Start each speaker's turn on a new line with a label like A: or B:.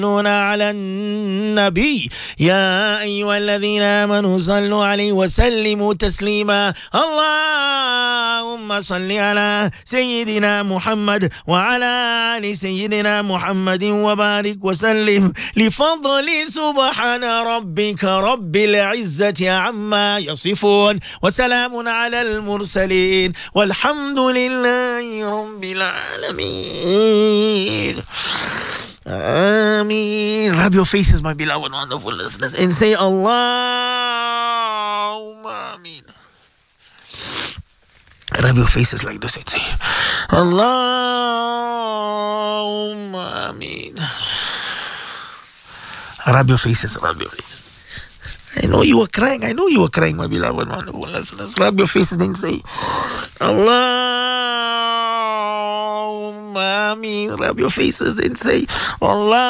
A: على النبي يا أيها الذين آمنوا صلوا عليه وسلموا تسليما اللهم صل على سيدنا محمد وعلى آل سيدنا محمد وبارك وسلم لفضل سبحان ربك رب العزة عما يصفون وسلام على المرسلين والحمد لله رب العالمين. Ameen. Rub your faces, my beloved, wonderful listeners, and say Allahumma Ameen. Rub your faces like this and say Allahumma Ameen. Rub your faces, rub your faces. I know you were crying, my beloved, wonderful listeners. Rub your faces and say Allahumma Ameen. Rub your faces and say Allah.